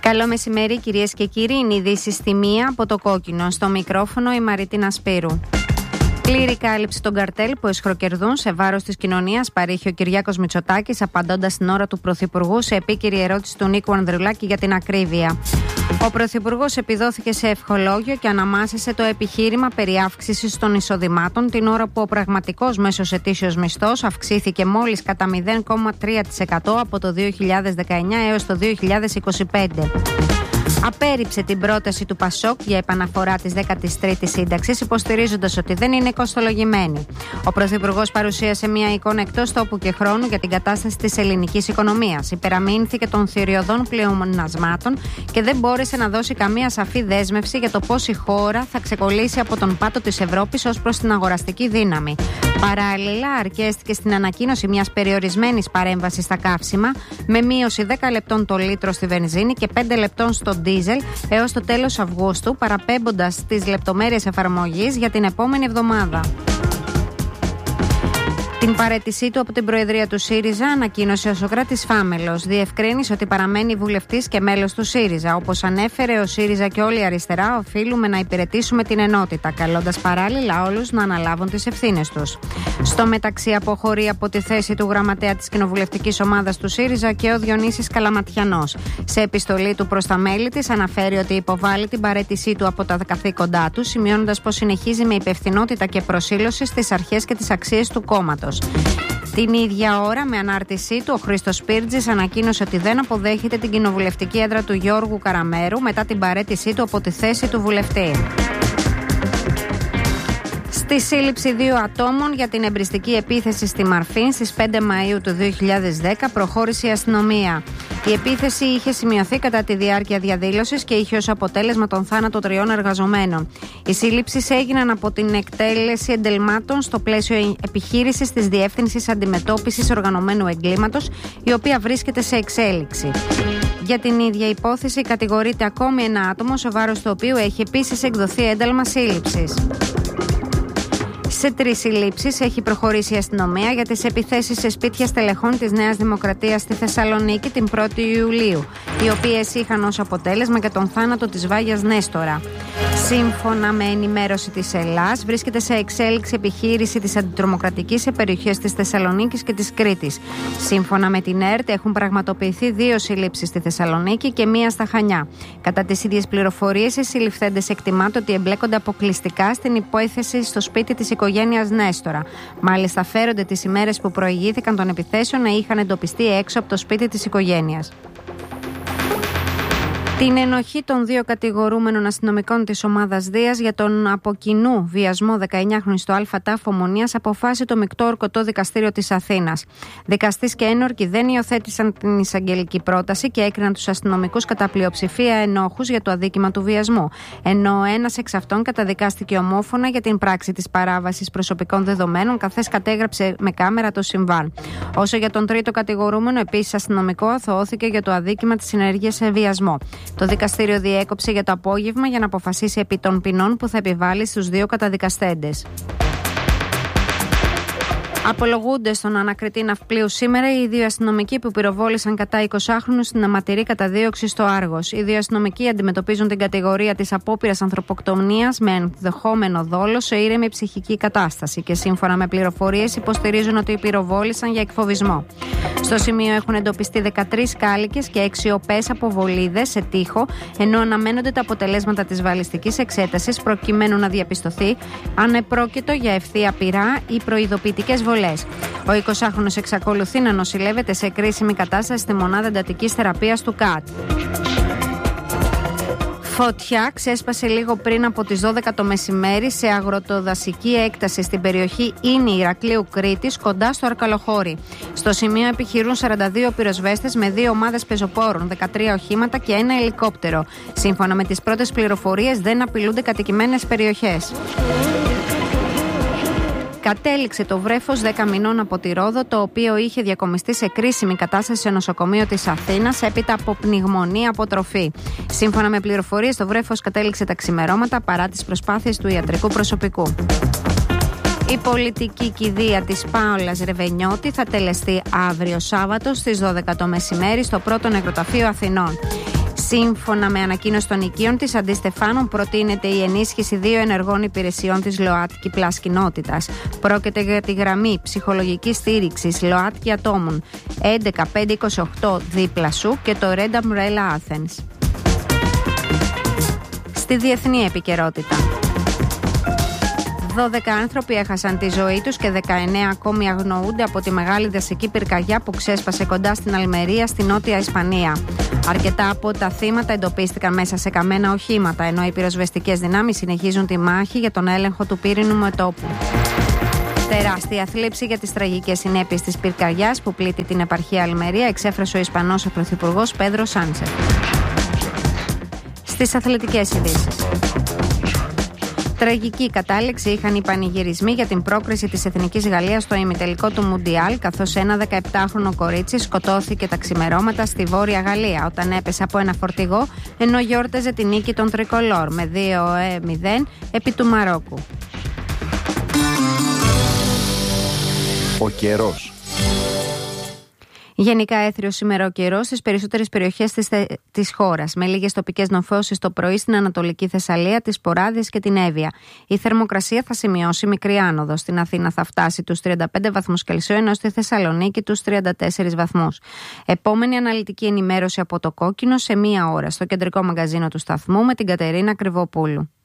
Καλό μεσημέρι, κυρίες και κύριοι. Είναι ειδήσεις στη μία από το κόκκινο. Στο μικρόφωνο η Μαρίτινα Σπύρου. Πλήρη κάλυψη των καρτέλ που εσχροκερδούν σε βάρος της κοινωνίας παρήχε ο Κυριάκος Μητσοτάκης, απαντώντας στην ώρα του Πρωθυπουργού σε επίκαιρη ερώτηση του Νίκου Ανδρουλάκη για την ακρίβεια. Ο Πρωθυπουργός επιδόθηκε σε ευχολόγιο και αναμάσισε το επιχείρημα περί αύξησης των εισοδημάτων, την ώρα που ο πραγματικός μέσος ετήσιος μισθός αυξήθηκε μόλις κατά 0,3% από το 2019 έως το 2025. Απέρριψε την πρόταση του ΠΑΣΟΚ για επαναφορά της 13ης σύνταξης, υποστηρίζοντας ότι δεν είναι κοστολογημένη. Ο Πρωθυπουργός παρουσίασε μια εικόνα εκτός τόπου και χρόνου για την κατάσταση της ελληνικής οικονομίας. Υπεραμείνθηκε των θηριωδών πλεονασμάτων και δεν μπόρεσε να δώσει καμία σαφή δέσμευση για το πώς η χώρα θα ξεκολλήσει από τον πάτο της Ευρώπης ως προς την αγοραστική δύναμη. Παράλληλα, αρκέστηκε στην ανακοίνωση μιας περιορισμένης παρέμβασης στα καύσιμα, με μείωση 10 λεπτών το λίτρο στη βενζίνη και 5 λεπτών στο ντίζελ έως το τέλος Αυγούστου, παραπέμποντας τις λεπτομέρειες εφαρμογής για την επόμενη εβδομάδα. Την παραίτησή του από την Προεδρία του ΣΥΡΙΖΑ ανακοίνωσε ο Σωκράτης Φάμελος. Διευκρίνησε ότι παραμένει βουλευτής και μέλος του ΣΥΡΙΖΑ. Όπως ανέφερε, ο ΣΥΡΙΖΑ και όλη η αριστερά οφείλουμε να υπηρετήσουμε την ενότητα, καλώντας παράλληλα όλους να αναλάβουν τις ευθύνες τους. Στο μεταξύ, αποχωρεί από τη θέση του γραμματέα της κοινοβουλευτικής ομάδας του ΣΥΡΙΖΑ και ο Διονύσης Καλαματιανός. Σε επιστολή του προς τα μέλη της, αναφέρει ότι υποβάλλει την παραίτησή του από τα καθήκοντά του, σημειώνοντας πως συνεχίζει με υπευθυνότητα και προσήλωση στις αρχές και τις αξίες του κόμματος. Την ίδια ώρα, με ανάρτησή του, ο Χρήστος Σπίρτζης ανακοίνωσε ότι δεν αποδέχεται την κοινοβουλευτική έδρα του Γιώργου Καραμέρου μετά την παραίτησή του από τη θέση του βουλευτή. Στη σύλληψη 2 ατόμων για την εμπριστική επίθεση στη Μαρφίν στις 5 Μαΐου του 2010 προχώρησε η αστυνομία. Η επίθεση είχε σημειωθεί κατά τη διάρκεια διαδήλωσης και είχε ως αποτέλεσμα τον θάνατο 3 εργαζομένων. Οι σύλληψεις έγιναν από την εκτέλεση εντελμάτων στο πλαίσιο επιχείρησης της Διεύθυνσης Αντιμετώπισης Οργανωμένου Εγκλήματος, η οποία βρίσκεται σε εξέλιξη. Για την ίδια υπόθεση κατηγορείται ακόμη ένα άτομο, σε βάρος του οποίου έχει επίσης εκδοθεί ένταλμα σύλληψης. Σε 3 συλλήψεις έχει προχωρήσει η αστυνομία για τις επιθέσεις σε σπίτια στελεχών της Νέας Δημοκρατίας στη Θεσσαλονίκη την 1η Ιουλίου, οι οποίες είχαν ως αποτέλεσμα και τον θάνατο της Βάγιας Νέστορα. Σύμφωνα με ενημέρωση της Ελλάς, βρίσκεται σε εξέλιξη επιχείρηση της αντιτρομοκρατικής σε περιοχές της Θεσσαλονίκης και της Κρήτης. Σύμφωνα με την ΕΡΤ, έχουν πραγματοποιηθεί 2 συλλήψεις στη Θεσσαλονίκη και 1 στα Χανιά. Κατά τις ίδιες πληροφορίες, οι συλληφθέντες εκτιμάται ότι εμπλέκονται αποκλειστικά στην υπόθεση στο σπίτι της οικογένειας Νέστορα. Μάλιστα, φέρονται τις ημέρες που προηγήθηκαν των επιθέσεων να είχαν εντοπιστεί έξω από το σπίτι της οικογένειας. Την ενοχή των 2 κατηγορούμενων αστυνομικών της ομάδας Δίας για τον από κοινού βιασμό 19χρονη στο ΑΤΑΦ Ομονίας αποφάσισε το Μεικτό Ορκωτό Δικαστήριο της Αθήνας. Δικαστής και ένορκοι δεν υιοθέτησαν την εισαγγελική πρόταση και έκριναν τους αστυνομικούς κατά πλειοψηφία ενόχους για το αδίκημα του βιασμού. Ενώ ένας εξ αυτών καταδικάστηκε ομόφωνα για την πράξη της παράβασης προσωπικών δεδομένων, καθώς κατέγραψε με κάμερα το συμβάν. Όσο για τον τρίτο κατηγορούμενο, επίσης αστυνομικό, αθωώθηκε για το αδίκημα της συνέργειας σε βιασμό. Το δικαστήριο διέκοψε για το απόγευμα για να αποφασίσει επί των ποινών που θα επιβάλλει στους 2 καταδικαστέντες. Απολογούνται στον ανακριτή Ναυπλίου σήμερα οι 2 αστυνομικοί που πυροβόλησαν κατά 20χρονους στην αιματηρή καταδίωξη στο Άργος. Οι 2 αστυνομικοί αντιμετωπίζουν την κατηγορία της απόπειρας ανθρωποκτονίας με ενδεχόμενο δόλο σε ήρεμη ψυχική κατάσταση και σύμφωνα με πληροφορίες υποστηρίζουν ότι πυροβόλησαν για εκφοβισμό. Στο σημείο έχουν εντοπιστεί 13 κάλικες και 6 οπές από βολίδες σε τοίχο, ενώ αναμένονται τα αποτελέσματα της βαλιστικής εξέτασης προκειμένου να διαπιστωθεί αν επρόκειτο για ευθεία πυρά ή προειδοποιητικές βολές. Ο 20χρονος εξακολουθεί να νοσηλεύεται σε κρίσιμη κατάσταση στη μονάδα εντατικής θεραπείας του ΚΑΤ. Φωτιά ξέσπασε λίγο πριν από τις 12 το μεσημέρι σε αγροτοδασική έκταση στην περιοχή Ίνη Ηρακλείου Κρήτης, κοντά στο Αρκαλοχώρι. Στο σημείο επιχειρούν 42 πυροσβέστες με 2 ομάδες πεζοπόρων, 13 οχήματα και 1 ελικόπτερο. Σύμφωνα με τις πρώτες πληροφορίες, δεν απειλούνται κατοικημένες περιοχές. Κατέληξε το βρέφος 10 μηνών από τη Ρόδο, το οποίο είχε διακομιστεί σε κρίσιμη κατάσταση σε νοσοκομείο της Αθήνας έπειτα από πνιγμονή από τροφή. Σύμφωνα με πληροφορίες, το βρέφος κατέληξε τα ξημερώματα παρά τις προσπάθειες του ιατρικού προσωπικού. Η πολιτική κηδεία της Πάολας Ρεβενιώτη θα τελεστεί αύριο Σάββατο στις 12 το μεσημέρι στο πρώτο νεκροταφείο Αθηνών. Σύμφωνα με ανακοίνωση των οικείων της, αντί Στεφάνων, προτείνεται η ενίσχυση 2 ενεργών υπηρεσιών της ΛΟΑΤΚΙ Plus κοινότητας. Πρόκειται για τη γραμμή ψυχολογικής στήριξης ΛΟΑΤΚΙ ατόμων 11528 δίπλα σου και το Red Umbrella Athens. Στη διεθνή επικαιρότητα. 12 άνθρωποι έχασαν τη ζωή τους και 19 ακόμη αγνοούνται από τη μεγάλη δασική πυρκαγιά που ξέσπασε κοντά στην Αλμερία στη Νότια Ισπανία. Αρκετά από τα θύματα εντοπίστηκαν μέσα σε καμένα οχήματα, ενώ οι πυροσβεστικές δυνάμεις συνεχίζουν τη μάχη για τον έλεγχο του πύρινου μετώπου. Τεράστια θλίψη για τις τραγικές συνέπειες της πυρκαγιάς που πλήττει την επαρχία Αλμερία εξέφρασε ο Ισπανός Πρωθυπουργός Πέντρο Σάντσεφ. Στις αθλητικές ειδήσεις. Τραγική κατάληξη είχαν οι πανηγυρισμοί για την πρόκριση της Εθνικής Γαλλίας στο ημιτελικό του Μουντιάλ, καθώς ένα 17χρονο κορίτσι σκοτώθηκε τα ξημερώματα στη Βόρεια Γαλλία όταν έπεσε από ένα φορτηγό, ενώ γιόρταζε την νίκη των Τρικολόρ με 2-0 επί του Μαρόκου. Ο καιρός. Γενικά έθριος σήμερα ο καιρός στις περισσότερες περιοχές της χώρας, με λίγες τοπικές νοφώσεις το πρωί στην Ανατολική Θεσσαλία, τις Ποράδες και την Εύβοια. Η θερμοκρασία θα σημειώσει μικρή άνοδο. Στην Αθήνα θα φτάσει τους 35 βαθμούς Κελσίου, ενώ στη Θεσσαλονίκη τους 34 βαθμούς. Επόμενη αναλυτική ενημέρωση από το Κόκκινο σε 1 ώρα στο κεντρικό μαγκαζίνο του σταθμού με την Κατερίνα Κρυβοπούλου.